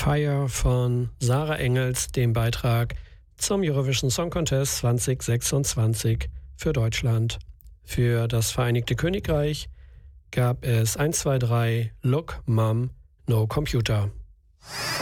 Fire von Sarah Engels, dem Beitrag zum Eurovision Song Contest 2026 für Deutschland. Für das Vereinigte Königreich gab es 1, 2, 3, Look, Mom, No Computer.